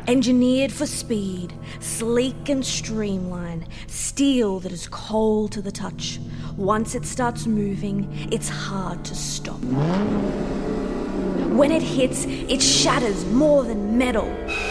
Engineered for speed, sleek and streamlined, steel that is cold to the touch. Once it starts moving, it's hard to stop. When it hits, it shatters more than metal.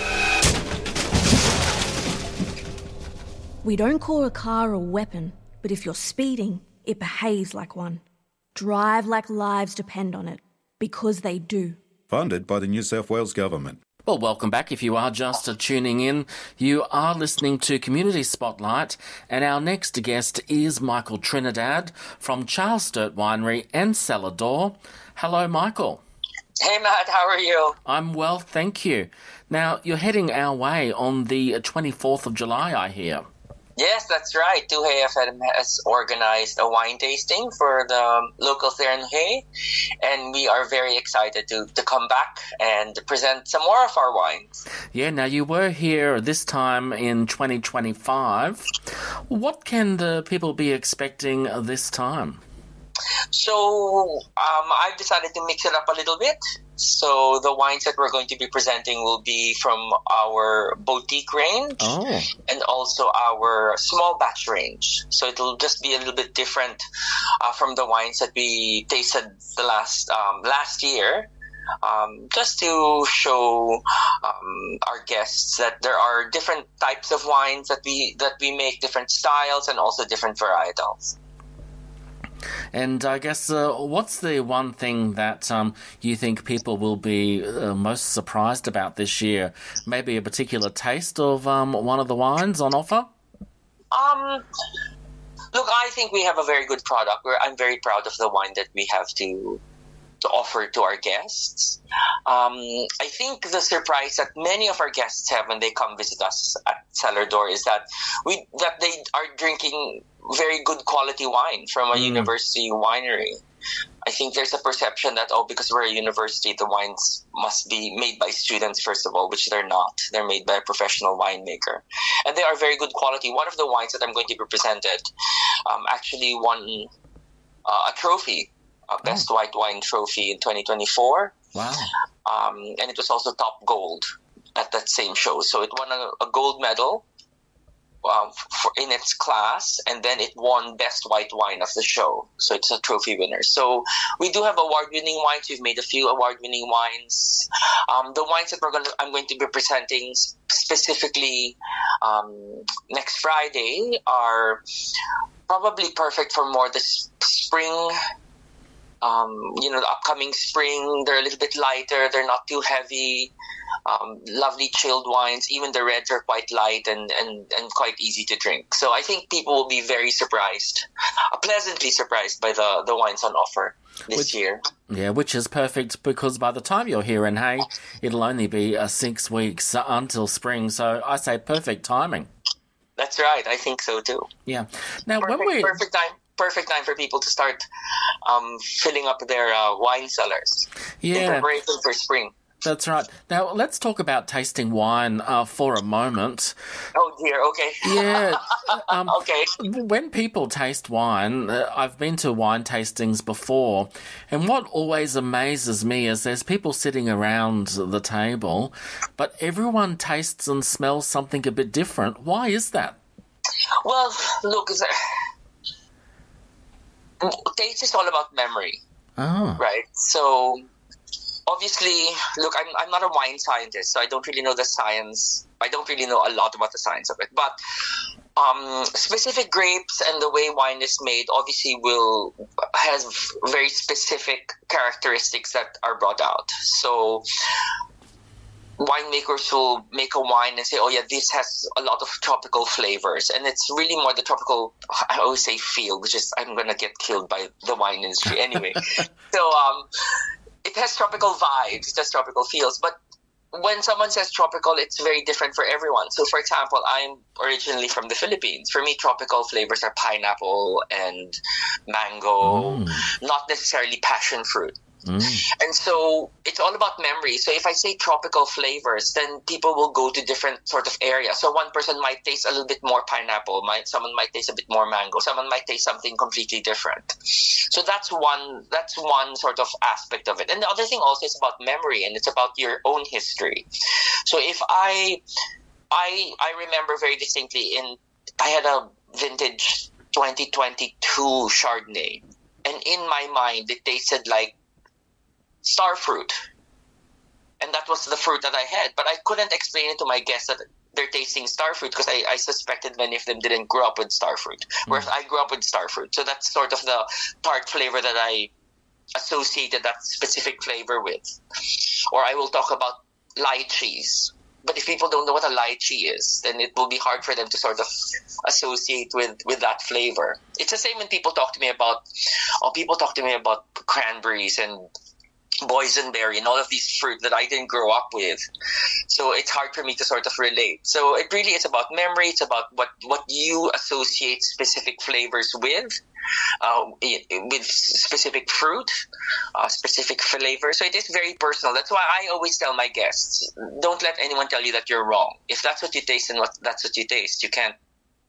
We don't call a car a weapon, but if you're speeding, it behaves like one. Drive like lives depend on it, because they do. Funded by the New South Wales Government. Well, welcome back. If you are just tuning in, you are listening to Community Spotlight, and our next guest is Michael Trinidad from Charles Sturt Winery and Cellar Door. Hello, Michael. Hey, Matt. How are you? I'm well, thank you. Now, you're heading our way on the 24th of July, I hear. Yes, that's right. 2HFM has organized a wine tasting for the locals there in Hay, and we are very excited to come back and present some more of our wines. Yeah, now you were here this time in 2025. What can the people be expecting this time? So I've decided to mix it up a little bit. So the wines that we're going to be presenting will be from our boutique range and also our small batch range. So it'll just be a little bit different from the wines that we tasted the last year. Just to show our guests that there are different types of wines that we make, different styles and also different varietals. And I guess what's the one thing that you think people will be most surprised about this year? Maybe a particular taste of one of the wines on offer? Look, I think we have a very good product. I'm very proud of the wine that we have to offer to our guests. I think the surprise that many of our guests have when they come visit us at Cellar Door is that they are drinking very good quality wine from a university winery. I think there's a perception that, because we're a university, the wines must be made by students, first of all, which they're not. They're made by a professional winemaker. And they are very good quality. One of the wines that I'm going to be presented actually won a trophy, a Best White Wine Trophy in 2024. Wow. And it was also top gold at that same show. So it won a gold medal in its class, and then it won Best White Wine of the show. So it's a trophy winner. So we do have award-winning wines. We've made a few award-winning wines. The wines that I'm going to be presenting specifically next Friday are probably perfect for more the spring. The upcoming spring. They're a little bit lighter. They're not too heavy. Lovely chilled wines. Even the reds are quite light and quite easy to drink. So I think people will be very surprised, pleasantly surprised by the wines on offer this year. Yeah, which is perfect because by the time you're here in Hay, it'll only be 6 weeks until spring. So I say perfect timing. That's right. I think so too. Yeah. Now, Perfect time for people to start filling up their wine cellars in preparation for spring. That's right. Now, let's talk about tasting wine for a moment. Oh, dear. Okay. Yeah. Okay. When people taste wine, I've been to wine tastings before, and what always amazes me is there's people sitting around the table, but everyone tastes and smells something a bit different. Why is that? Well, look, taste is all about memory. Oh. Right? So obviously, look, I'm not a wine scientist, so I don't really know the science. I don't really know a lot about the science of it. But specific grapes and the way wine is made obviously has very specific characteristics that are brought out. So winemakers will make a wine and say, oh yeah, this has a lot of tropical flavors. And it's really more the tropical, I always say feel, which is, I'm going to get killed by the wine industry anyway. So it has tropical vibes, it has tropical feels. But when someone says tropical, it's very different for everyone. So for example, I'm originally from the Philippines. For me, tropical flavors are pineapple and mango, not necessarily passion fruit. And so it's all about memory. So if I say tropical flavors, then people will go to different sort of areas. So one person might taste a little bit more pineapple, someone might taste a bit more mango, someone might taste something completely different. So that's one sort of aspect of it. And the other thing also is about memory, and it's about your own history. So if I remember very distinctly, I had a vintage 2022 Chardonnay, and in my mind it tasted like star fruit, and that was the fruit that I had. But I couldn't explain it to my guests that they're tasting star fruit, because I suspected many of them didn't grow up with star fruit, whereas I grew up with star fruit. So that's sort of the tart flavor that I associated that specific flavor with. Or I will talk about lychees. But if people don't know what a lychee is, then it will be hard for them to sort of associate with that flavor. It's the same when people talk to me about cranberries and boysenberry and all of these fruit that I didn't grow up with. So it's hard for me to sort of relate. So it really is about memory. It's about what you associate specific flavors with specific fruit, specific flavor. So it is very personal. That's why I always tell my guests, don't let anyone tell you that you're wrong. If that's what you taste, and that's what you taste, you can't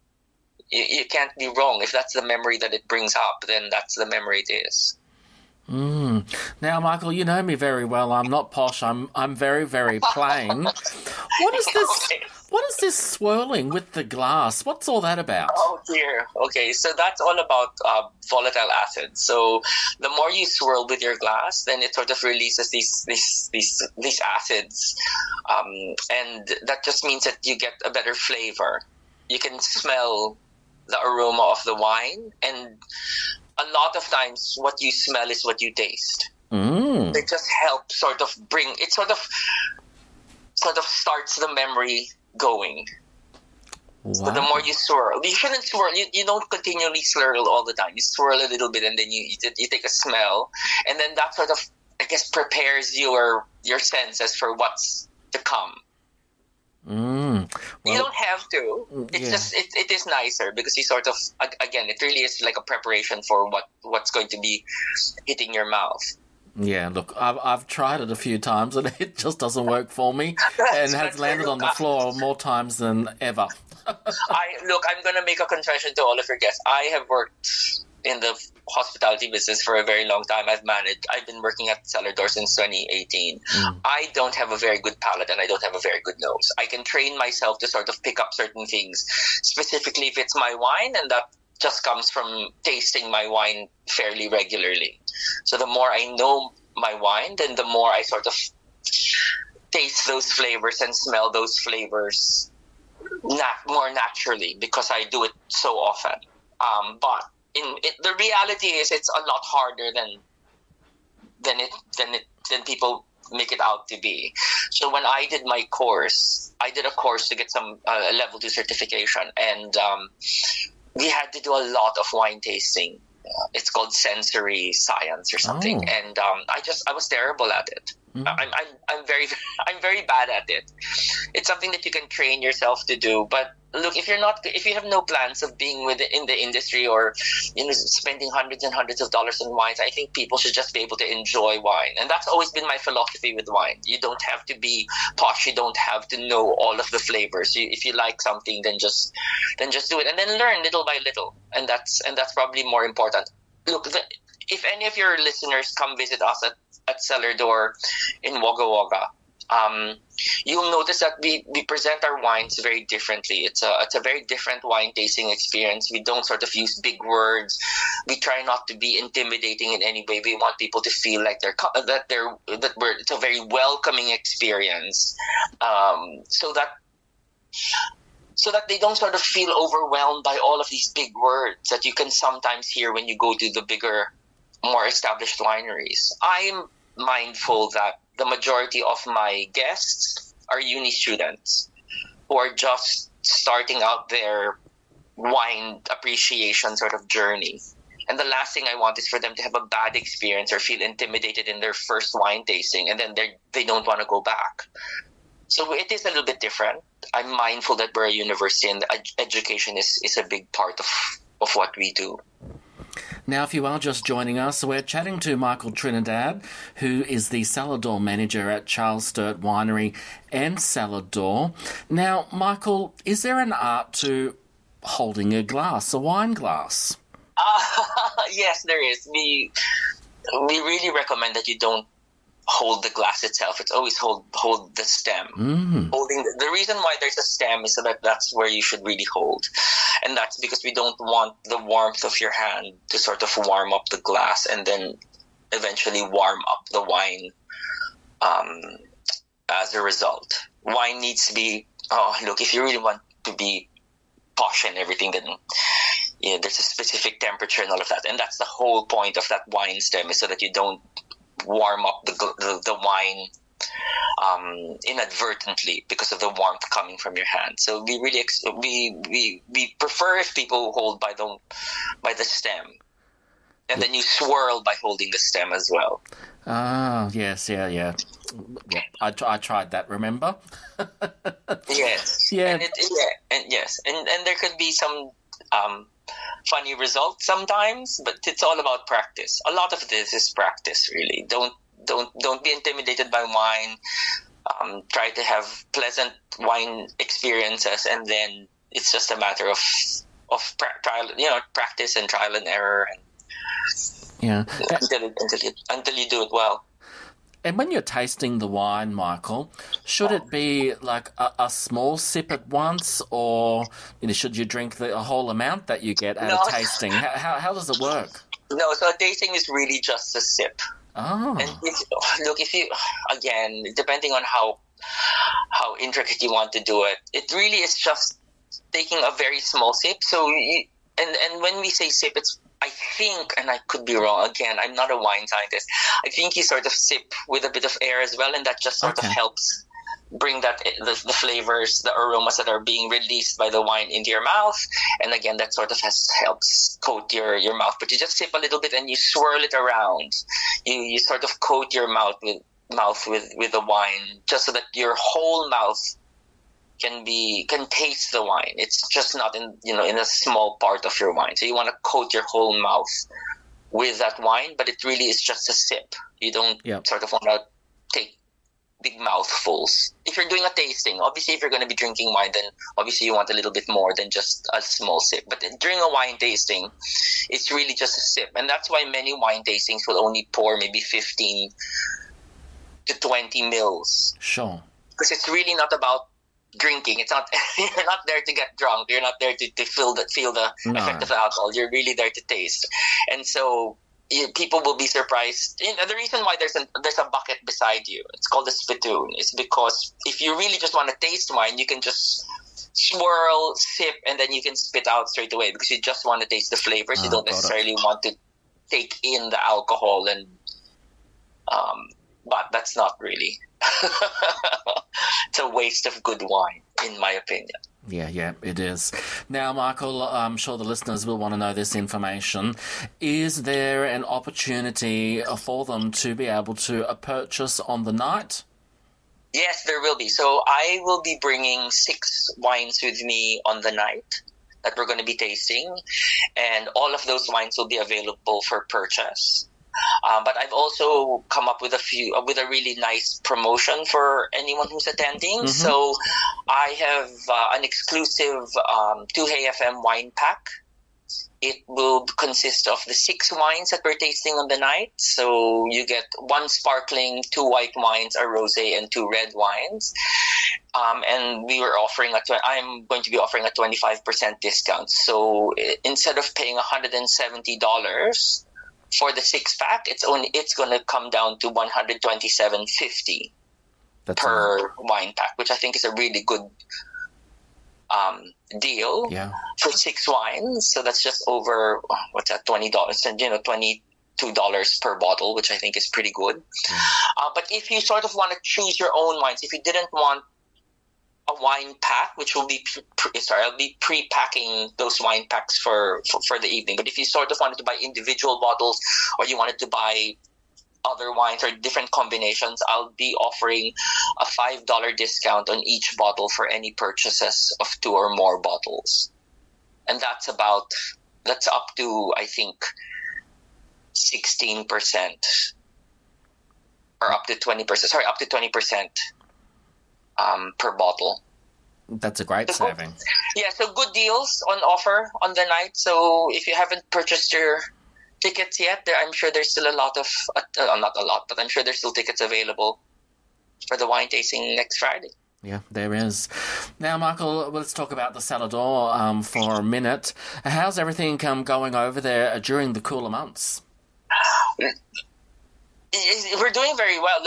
be wrong. If that's the memory that it brings up, then that's the memory it is. Now, Michael, you know me very well. I'm not posh. I'm very, very plain. What is this? Okay. What is this swirling with the glass? What's all that about? Oh dear. Okay, so that's all about volatile acids. So the more you swirl with your glass, then it sort of releases these acids, and that just means that you get a better flavor. You can smell the aroma of the wine, and a lot of times what you smell is what you taste. It just helps sort of bring it, sort of starts the memory going. Wow. So the more you swirl, you shouldn't swirl. You don't continually swirl all the time. You swirl a little bit, and then you take a smell, and then that sort of, I guess, prepares your senses for what's to come. Well, you don't have to. It's just it is nicer because you sort of, again, it really is like a preparation for what's going to be hitting your mouth. Yeah, look, I've tried it a few times and it just doesn't work for me, and has landed on the floor more times than ever. I'm going to make a confession to all of your guests. I have worked in the hospitality business for a very long time. I've been working at Cellar Door since 2018. I don't have a very good palate, and I don't have a very good nose. I can train myself to sort of pick up certain things, specifically if it's my wine, and that just comes from tasting my wine fairly regularly. So the more I know my wine, then the more I sort of taste those flavors and smell those flavors more naturally, because I do it so often. But the reality is, it's a lot harder than people make it out to be. So when I did my course, I did a course to get some level 2 certification, and we had to do a lot of wine tasting. It's called sensory science or something, and I was terrible at it. I'm very bad at it. It's something that you can train yourself to do, but look, if you have no plans of being in the industry, or spending hundreds and hundreds of dollars on wines, I think people should just be able to enjoy wine. And that's always been my philosophy with wine. You don't have to be posh. You don't have to know all of the flavors. If you like something, then just do it, and then learn little by little. And that's probably more important. Look, if any of your listeners come visit us at Cellar Door in Wagga Wagga, you'll notice that we present our wines very differently. It's a very different wine tasting experience. We don't sort of use big words. We try not to be intimidating in any way. We want people to feel like it's a very welcoming experience, so that they don't sort of feel overwhelmed by all of these big words that you can sometimes hear when you go to the bigger, more established wineries. I'm mindful that the majority of my guests are uni students who are just starting out their wine appreciation sort of journey. And the last thing I want is for them to have a bad experience or feel intimidated in their first wine tasting, and then they don't want to go back. So it is a little bit different. I'm mindful that we're a university, and education is a big part of what we do. Now, if you are just joining us, we're chatting to Michael Trinidad, who is the cellar door manager at Charles Sturt Winery and Cellar Door. Now, Michael, is there an art to holding a glass, a wine glass? Yes, there is. We really recommend that you don't hold the glass itself. It's always hold the stem. Holding the reason why there's a stem is so that that's where you should really hold, and that's because we don't want the warmth of your hand to sort of warm up the glass and then eventually warm up the wine. As a result, wine needs to be. Look, if you really want to be posh and everything, then there's a specific temperature and all of that, and that's the whole point of that wine stem, is so that you don't warm up the wine inadvertently because of the warmth coming from your hand. So we really we prefer if people hold by the stem, and then you swirl by holding the stem as well. Ah, yes, yeah. I tried that. Remember? Yes. Yeah. And there could be some funny results sometimes, but it's all about practice. A lot of this is practice, really. Don't be intimidated by wine. Try to have pleasant wine experiences, and then it's just a matter of practice and trial and error, and until you do it well. And when you're tasting the wine, Michael, should it be like a small sip at once, or should you drink a whole amount that you get at a tasting? How does it work? No, so a tasting is really just a sip. Oh. And if you, again, depending on how intricate you want to do it, it really is just taking a very small sip. So, and when we say sip, it's, I think, and I could be wrong, again, I'm not a wine scientist, I think you sort of sip with a bit of air as well, and that just sort of helps bring that the flavors, the aromas that are being released by the wine into your mouth. And again, that sort of helps coat your mouth. But you just sip a little bit and you swirl it around. You sort of coat your mouth with the wine, just so that your whole mouth can taste the wine. It's just not in a small part of your wine. So you want to coat your whole mouth with that wine, but it really is just a sip. You don't sort of want to take big mouthfuls. If you're doing a tasting, obviously if you're going to be drinking wine, then obviously you want a little bit more than just a small sip. But during a wine tasting, it's really just a sip. And that's why many wine tastings will only pour maybe 15 to 20 mils. Sure. Because it's really not about drinking. It's not. You're not there to get drunk. You're not there to feel the effect of the alcohol. You're really there to taste. And so people will be surprised. The reason why there's a bucket beside you, it's called a spittoon, is because if you really just want to taste wine, you can just swirl, sip, and then you can spit out straight away, because you just want to taste the flavors. You don't necessarily want to take in the alcohol, and but that's not really. It's a waste of good wine, in my opinion. Yeah, it is. Now, Michael, I'm sure the listeners will want to know this information. Is there an opportunity for them to be able to purchase on the night? Yes, there will be. So I will be bringing 6 wines with me on the night that we're going to be tasting, and all of those wines will be available for purchase. But I've also come up with with a really nice promotion for anyone who's attending. Mm-hmm. So I have an exclusive Toohey FM wine pack. It will consist of the 6 wines that we're tasting on the night. So you get 1 sparkling, 2 white wines, a rosé, and 2 red wines. And I'm going to be offering a 25% discount. So instead of paying $170 for the 6-pack, it's going to come down to $127.50 per wine pack, which I think is a really good deal for 6 wines. So that's just over $20, and $22 per bottle, which I think is pretty good. But if you sort of want to choose your own wines, if you didn't want a wine pack, which will be I'll be pre-packing those wine packs for the evening. But if you sort of wanted to buy individual bottles, or you wanted to buy other wines or different combinations, I'll be offering a $5 discount on each bottle for any purchases of 2 or more bottles. And that's up to, I think, 16% or up to 20%. Sorry, up to 20% per bottle. That's a great saving. Yeah, so good deals on offer on the night. So if you haven't purchased your tickets yet, I'm sure there's still a lot of, not a lot, but I'm sure there's still tickets available for the wine tasting next Friday. Yeah, there is. Now, Michael, let's talk about the Cellar Door for a minute. How's everything going over there during the cooler months? We're doing very well.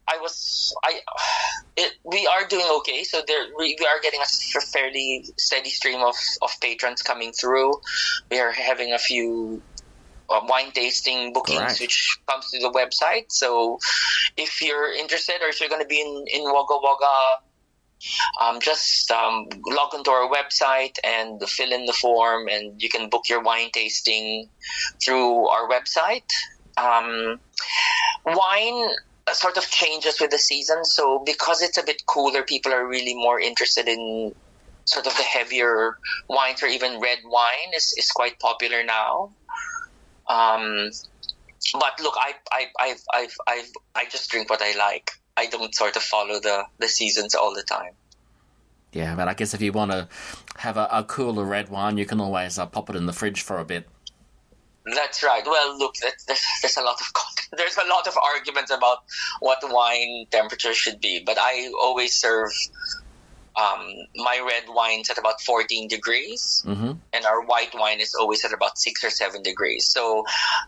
We are doing okay. So we are getting a fairly steady stream of patrons coming through. We are having a few wine tasting bookings, which comes to the website. So if you're interested, or if you're going to be in Wagga Wagga, just log onto our website and fill in the form, and you can book your wine tasting through our website. Wine sort of changes with the season, so because it's a bit cooler, people are really more interested in sort of the heavier wines, or even red wine is quite popular now. But look, I just drink what I like. I don't sort of follow the seasons all the time. Yeah, but I guess if you want to have a cooler red wine, you can always pop it in the fridge for a bit. That's right. Well, look, there's a lot of arguments about what wine temperature should be, but I always serve my red wines at about 14 degrees, and our white wine is always at about 6 or 7 degrees. So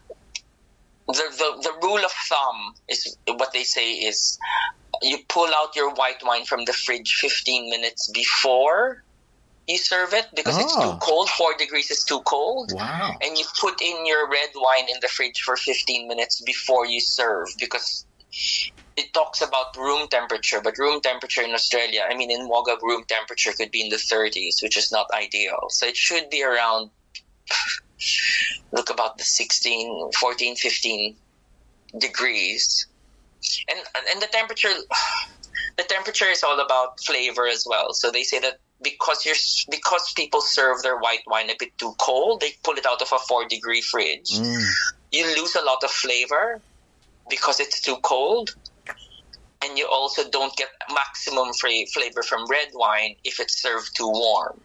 the rule of thumb is what they say is you pull out your white wine from the fridge 15 minutes before you serve it, because it's too cold. 4 degrees is too cold. Wow. And you put in your red wine in the fridge for 15 minutes before you serve, because it talks about room temperature, but room temperature in Australia, I mean in Wagga, room temperature could be in the 30s, which is not ideal. So it should be around, look, about the 14, 15 degrees. And the temperature is all about flavor as well. So they say that because people serve their white wine a bit too cold, they pull it out of a 4-degree fridge. You lose a lot of flavor because it's too cold, and you also don't get maximum flavor from red wine if it's served too warm.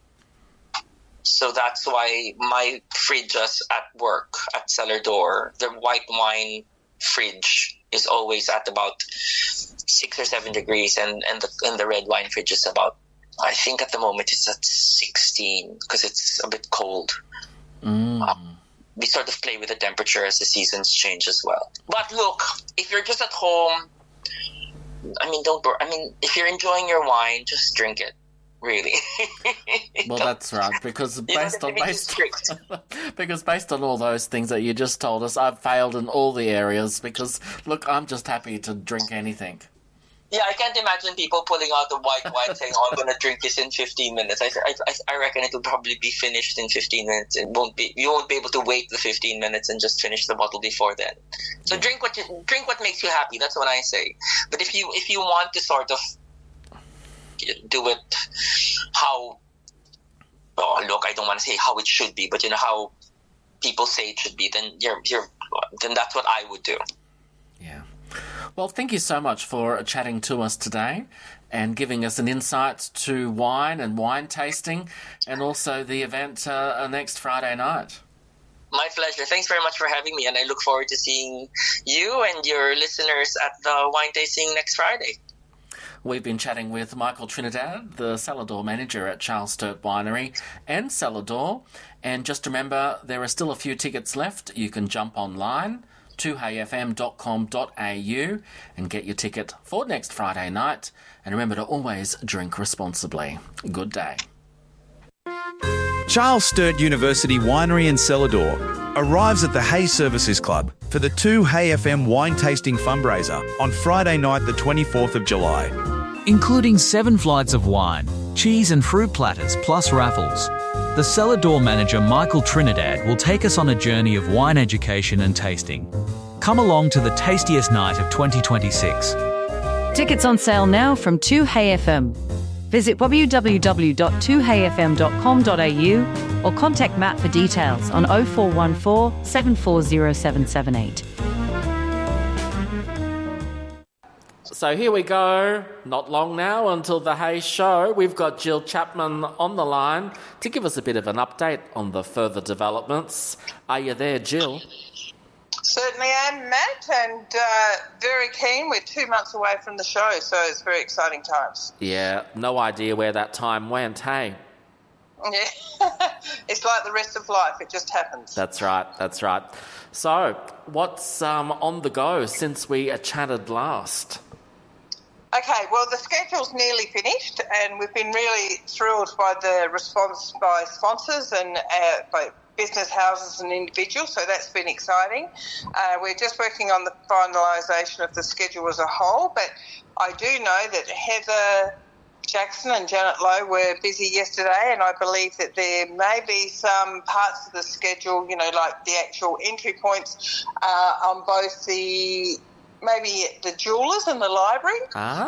So that's why my fridges at work, at Cellar Door, the white wine fridge is always at about 6 or 7 degrees, and the red wine fridge is about, I think at the moment it's at 16 because it's a bit cold. We sort of play with the temperature as the seasons change as well. But look, if you're just at home, if you're enjoying your wine, just drink it. Really. Well, that's right, because based on all those things that you just told us, I've failed in all the areas, because look, I'm just happy to drink anything. Yeah, I can't imagine people pulling out the white wine saying, "Oh, I'm going to drink this in 15 minutes." I reckon it will probably be finished in 15 minutes. You won't be able to wait the 15 minutes and just finish the bottle before then. So drink what makes you happy. That's what I say. But if you want to sort of do it how, look, I don't want to say how it should be, but you know how people say it should be, then then that's what I would do. Yeah. Well, thank you so much for chatting to us today and giving us an insight to wine and wine tasting, and also the event next Friday night. My pleasure. Thanks very much for having me, and I look forward to seeing you and your listeners at the wine tasting next Friday. We've been chatting with Michael Trinidad, the Cellar Door manager at Charles Sturt Winery and Cellar Door. And just remember, there are still a few tickets left. You can jump online to heyfm.com.au and get your ticket for next Friday night. And remember to always drink responsibly. Good day. Charles Sturt University Winery and Cellar Door arrives at the Hay Services Club for the 2 Hay FM wine tasting fundraiser on Friday night the 24th of July. Including 7 flights of wine, cheese and fruit platters plus raffles. The Cellar Door manager Michael Trinidad will take us on a journey of wine education and tasting. Come along to the tastiest night of 2026. Tickets on sale now from 2 Hay FM. Visit www.2heyfm.com.au or contact Matt for details on 0414 740 778. So here we go. Not long now until the Hay Show. We've got Jill Chapman on the line to give us a bit of an update on the further developments. Are you there, Jill? Certainly am, Matt, and very keen. We're 2 months away from the show, so it's very exciting times. Yeah, no idea where that time went, hey? Yeah, it's like the rest of life. It just happens. That's right. So, what's on the go since we chatted last? Okay, well, the schedule's nearly finished, and we've been really thrilled by the response by sponsors and by business houses and individuals, so that's been exciting. We're just working on the finalisation of the schedule as a whole, but I do know that Heather Jackson and Janet Lowe were busy yesterday, and I believe that there may be some parts of the schedule, like the actual entry points on both the jewellers and the library.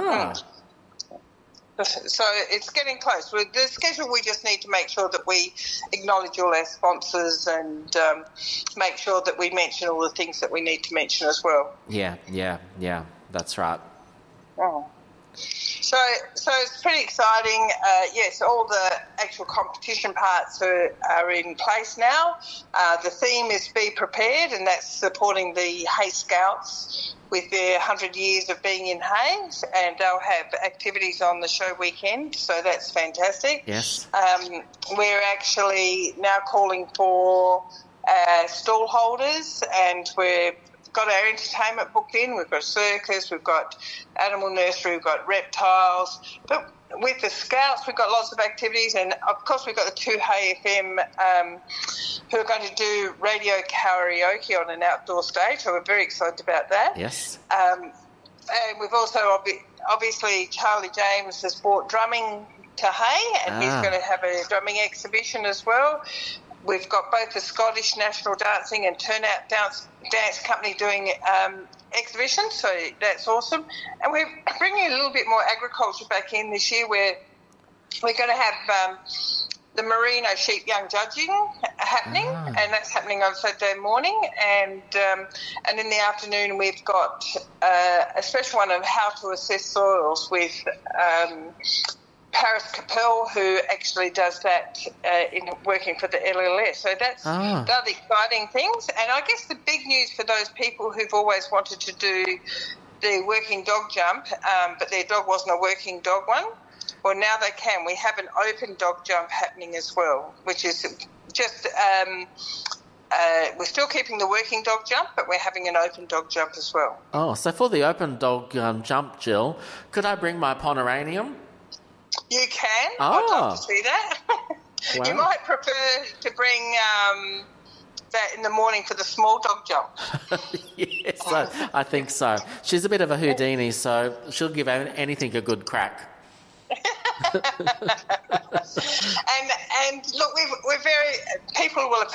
So it's getting close. With the schedule, we just need to make sure that we acknowledge all our sponsors and make sure that we mention all the things that we need to mention as well. Yeah, that's right. Oh. So it's pretty exciting. Yes, all the actual competition parts are in place now. The theme is Be Prepared, and that's supporting the Hay Scouts with their 100 years of being in Hay, and they'll have activities on the show weekend, so that's fantastic. Yes. We're actually now calling for stall holders, and we've got our entertainment booked in. We've got a circus, we've got animal nursery, we've got reptiles. But with the Scouts, we've got lots of activities, and of course we've got the 2Hey FM who are going to do radio karaoke on an outdoor stage, so we're very excited about that. Yes. And we've also, obviously, Charlie James has brought drumming to Hay, and he's going to have a drumming exhibition as well. We've got both the Scottish National Dancing and Turnout Dance Company doing exhibitions, so that's awesome. And we're bringing a little bit more agriculture back in this year, where we're going to have the Merino Sheep Young Judging happening, and that's happening on Saturday morning. And in the afternoon, we've got a special one on how to assess soils with Paris Capel, who actually does that in working for the LLS. So that's they're the exciting things. And I guess the big news for those people who've always wanted to do the working dog jump, but their dog wasn't a working dog one, well, now they can. We have an open dog jump happening as well, which is just we're still keeping the working dog jump, but we're having an open dog jump as well. Oh, so for the open dog jump, Jill, could I bring my Pomeranian? You can. I'd love to see that. Wow. You might prefer to bring that in the morning for the small dog jump. Yes, I think so. She's a bit of a Houdini, so she'll give anything a good crack. And look, we're very, people will have